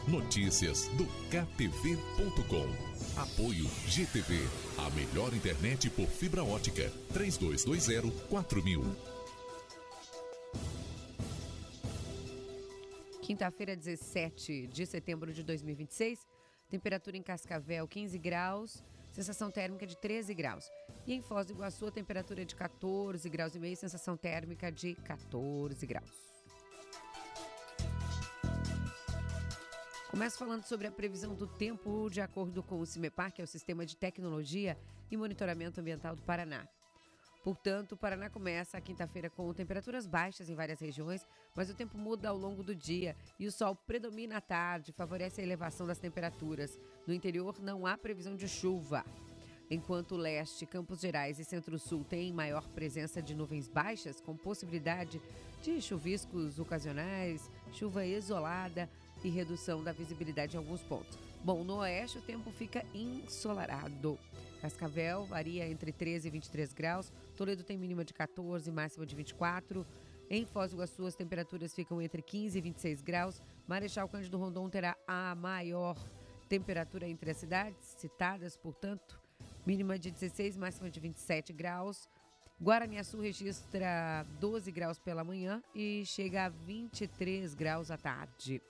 Notícias do KTV.com. Apoio GTV, a melhor internet por fibra ótica. 3220-4000. Quinta-feira, 17 de setembro de 2026. Temperatura em Cascavel, 15 graus. Sensação térmica de 13 graus. E em Foz do Iguaçu, a temperatura de 14 graus e meio, sensação térmica de 14 graus. Começo falando sobre a previsão do tempo de acordo com o CIMEPAR, que é o Sistema de Tecnologia e Monitoramento Ambiental do Paraná. Portanto, o Paraná começa a quinta-feira com temperaturas baixas em várias regiões, mas o tempo muda ao longo do dia e o sol predomina à tarde, favorece a elevação das temperaturas. No interior não há previsão de chuva. Enquanto o leste, Campos Gerais e Centro-Sul têm maior presença de nuvens baixas, com possibilidade de chuviscos ocasionais, chuva isolada e redução da visibilidade em alguns pontos. Bom, no oeste o tempo fica ensolarado. Cascavel varia entre 13 e 23 graus, Toledo tem mínima de 14 e máxima de 24. Em Foz do Iguaçu as temperaturas ficam entre 15 e 26 graus. Marechal Cândido Rondon terá a maior temperatura entre as cidades citadas, portanto, mínima de 16, máxima de 27 graus. Guaraniaçu registra 12 graus pela manhã e chega a 23 graus à tarde.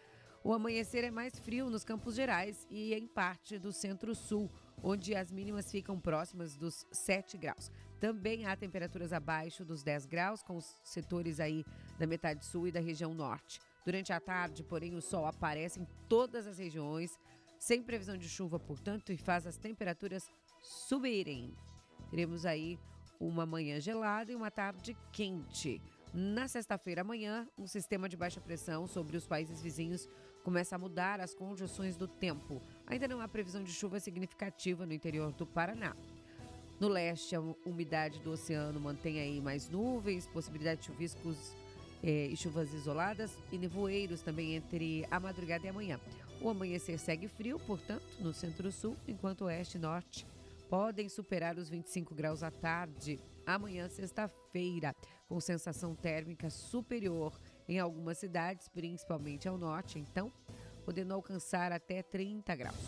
O amanhecer é mais frio nos Campos Gerais e em parte do Centro-Sul, onde as mínimas ficam próximas dos 7 graus. Também há temperaturas abaixo dos 10 graus, com os setores aí da metade sul e da região norte. Durante a tarde, porém, o sol aparece em todas as regiões, sem previsão de chuva, portanto, e faz as temperaturas subirem. Teremos aí uma manhã gelada e uma tarde quente. Na sexta-feira, amanhã, um sistema de baixa pressão sobre os países vizinhos começa a mudar as condições do tempo. Ainda não há previsão de chuva significativa no interior do Paraná. No leste, a umidade do oceano mantém aí mais nuvens, possibilidade de chuviscos e chuvas isoladas e nevoeiros também entre a madrugada e amanhã. O amanhecer segue frio, portanto, no centro-sul, enquanto oeste e norte podem superar os 25 graus à tarde. Amanhã, sexta-feira, com sensação térmica superior em algumas cidades, principalmente ao norte, então, podendo alcançar até 30 graus.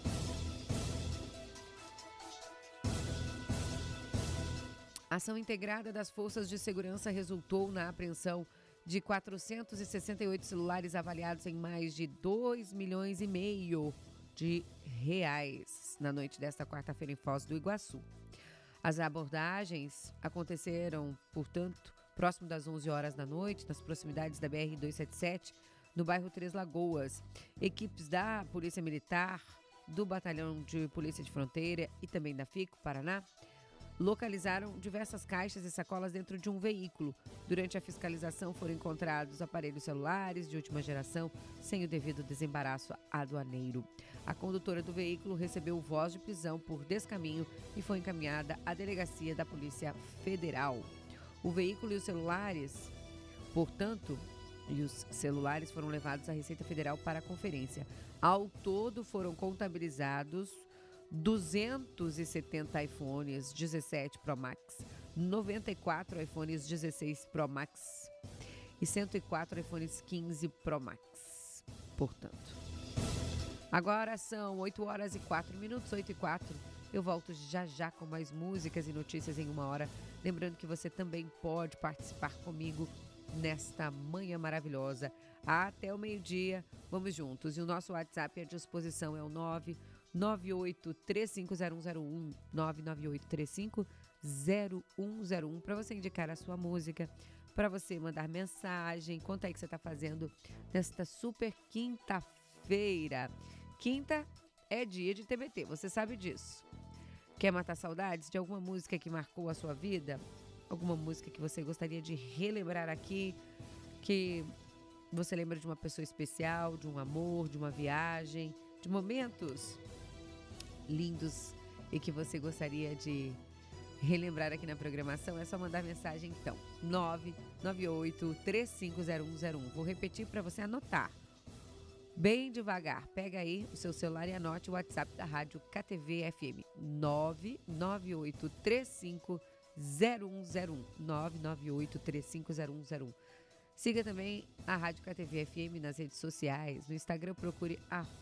A ação integrada das forças de segurança resultou na apreensão de 468 celulares avaliados em mais de 2,5 milhões de reais na noite desta quarta-feira em Foz do Iguaçu. As abordagens aconteceram, portanto, próximo das 11 horas da noite, nas proximidades da BR-277, no bairro Três Lagoas. Equipes da Polícia Militar, do Batalhão de Polícia de Fronteira e também da FICO, Paraná, localizaram diversas caixas e sacolas dentro de um veículo. Durante a fiscalização foram encontrados aparelhos celulares de última geração sem o devido desembaraço aduaneiro. A condutora do veículo recebeu voz de prisão por descaminho e foi encaminhada à delegacia da Polícia Federal. O veículo e os celulares, portanto, foram levados à Receita Federal para conferência. Ao todo foram contabilizados 270 iPhones 17 Pro Max, 94 iPhones 16 Pro Max e 104 iPhones 15 Pro Max. Portanto, agora são 8 horas e 4 minutos, 8 e 4. Eu volto já com mais músicas e notícias em uma hora. Lembrando que você também pode participar comigo nesta manhã maravilhosa. Até o meio-dia, vamos juntos. E o nosso WhatsApp à disposição é o 998350101, 998350101, para você indicar a sua música, para você mandar mensagem. Conta aí o que você está fazendo nesta super quinta-feira. Quinta é dia de TBT, você sabe disso. Quer matar saudades de alguma música que marcou a sua vida? Alguma música que você gostaria de relembrar aqui, que você lembra de uma pessoa especial, de um amor, de uma viagem, de momentos lindos e que você gostaria de relembrar aqui na programação? É só mandar mensagem então, 998350101. Vou repetir para você anotar bem devagar. Pega aí o seu celular e anote o WhatsApp da Rádio KTV FM, 998350101, 998350101. Siga também a Rádio KTV FM nas redes sociais. No Instagram, procure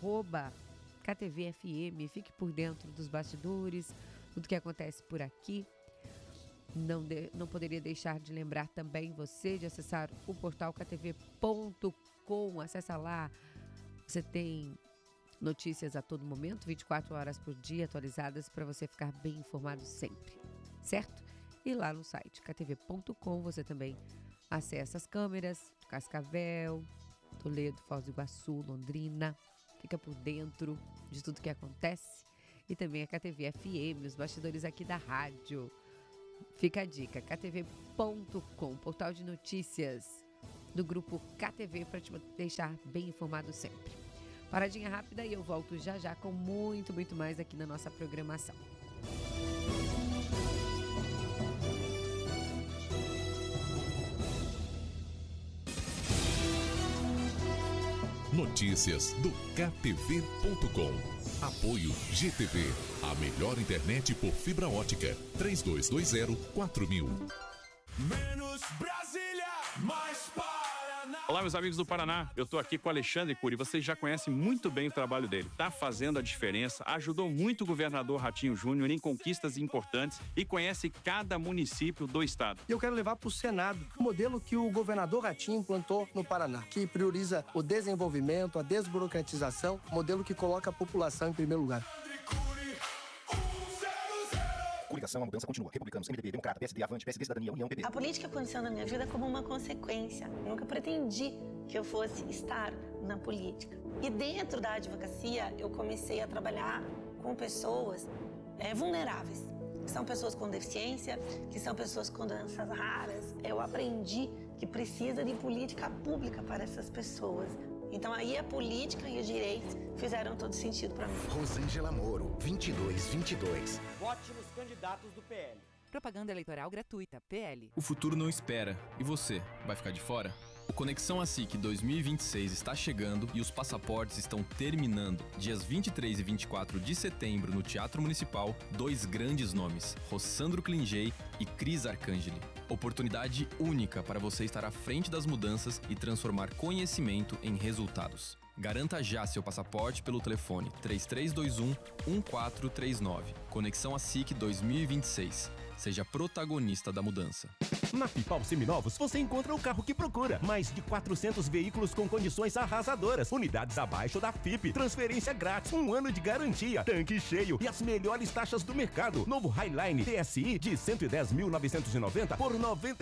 @KTVFM. Fique por dentro dos bastidores, tudo que acontece por aqui. Não poderia deixar de lembrar também você de acessar o portal ktv.com. Acessa lá. Você tem notícias a todo momento, 24 horas por dia, atualizadas para você ficar bem informado sempre, certo? E lá no site ktv.com você também acessa as câmeras de Cascavel, Toledo, Foz do Iguaçu, Londrina. Fica por dentro de tudo que acontece. E também a KTV FM, os bastidores aqui da rádio. Fica a dica, ktv.com, portal de notícias do grupo KTV, para te deixar bem informado sempre. Paradinha rápida e eu volto já já com muito, muito mais aqui na nossa programação. Notícias do KTV.com. Apoio GTV, a melhor internet por fibra ótica. 3220-4000. Menos Brasília, mais Paraná. Olá, meus amigos do Paraná. Eu tô aqui com o Alexandre Cury. Vocês já conhecem muito bem o trabalho dele. Tá fazendo a diferença, ajudou muito o governador Ratinho Júnior em conquistas importantes e conhece cada município do estado. E eu quero levar para o Senado o modelo que o governador Ratinho implantou no Paraná, que prioriza o desenvolvimento, a desburocratização, modelo que coloca a população em primeiro lugar. Coligação, a mudança continua. Republicanos, MDB, Democrata, PSD, Avante, PSD, Cidadania, União, PB. A política aconteceu na minha vida como uma consequência. Eu nunca pretendi que eu fosse estar na política. E dentro da advocacia, eu comecei a trabalhar com pessoas vulneráveis. Que são pessoas com deficiência, que são pessoas com doenças raras. Eu aprendi que precisa de política pública para essas pessoas. Então aí a política e o direito fizeram todo sentido para mim. Rosângela Moro, 2222. Vote nos candidatos do PL. Propaganda eleitoral gratuita, PL. O futuro não espera. E você, vai ficar de fora? O Conexão ASIC 2026 está chegando e os passaportes estão terminando. Dias 23 e 24 de setembro, no Teatro Municipal, 2 grandes nomes, Rossandro Klingey e Cris Arcangeli. Oportunidade única para você estar à frente das mudanças e transformar conhecimento em resultados. Garanta já seu passaporte pelo telefone 3321-1439. Conexão ASIC 2026. Seja protagonista da mudança. Na Fipal Seminovos você encontra o carro que procura. Mais de 400 veículos com condições arrasadoras. Unidades abaixo da FIP. Transferência grátis. 1 ano de garantia. Tanque cheio. E as melhores taxas do mercado. Novo Highline TSI de 110.990 por R$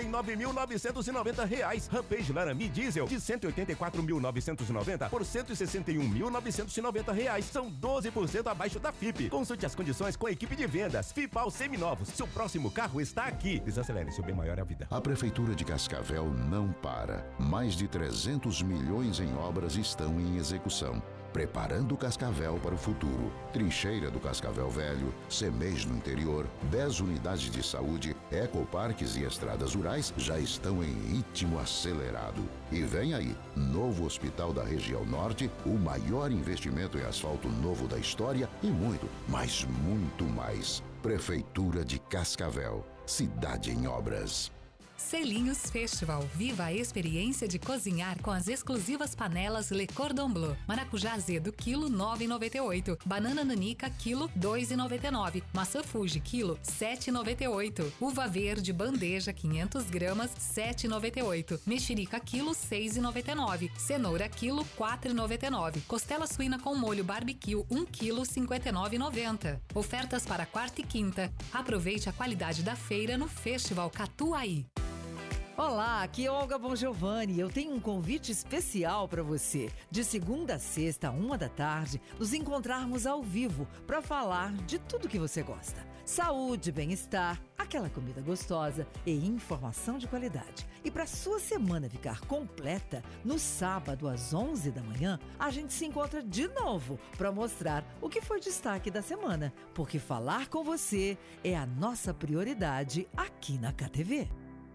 99.990. Rampage Laramie Diesel de 184.990 por R$ 161.990. São 12% abaixo da FIP. Consulte as condições com a equipe de vendas. Fipal Seminovos. Seu próximo carro está aqui. Desacelere, seu bem maior é a vida. A Prefeitura de Cascavel não para. Mais de 300 milhões em obras estão em execução. Preparando Cascavel para o futuro. Trincheira do Cascavel Velho, CEMEIS no interior, 10 unidades de saúde, ecoparques e estradas rurais já estão em ritmo acelerado. E vem aí, novo hospital da região norte, o maior investimento em asfalto novo da história e muito, mas muito mais. Prefeitura de Cascavel, cidade em obras. Selinhos Festival. Viva a experiência de cozinhar com as exclusivas panelas Le Cordon Bleu. Maracujá azedo, quilo 9,98. Banana nanica, quilo 2,99. Maçã Fuji, quilo 7,98. Uva verde, bandeja, 500 gramas, 7,98. Mexerica, quilo 6,99. Cenoura, quilo 4,99. Costela suína com molho barbecue, 1 quilo 59,90. Ofertas para quarta e quinta. Aproveite a qualidade da feira no Festival Catuaí. Olá, aqui é Olga Bongiovanni. Eu tenho um convite especial para você. De segunda a sexta, 13h, nos encontrarmos ao vivo para falar de tudo que você gosta. Saúde, bem-estar, aquela comida gostosa e informação de qualidade. E para sua semana ficar completa, no sábado às 11 da manhã, a gente se encontra de novo para mostrar o que foi destaque da semana. Porque falar com você é a nossa prioridade aqui na KTV.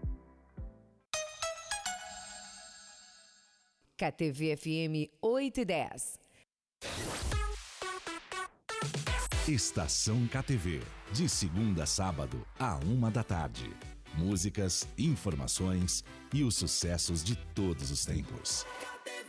KTV FM 8:10. Estação KTV, de segunda a sábado, à 13h. Músicas, informações e os sucessos de todos os tempos.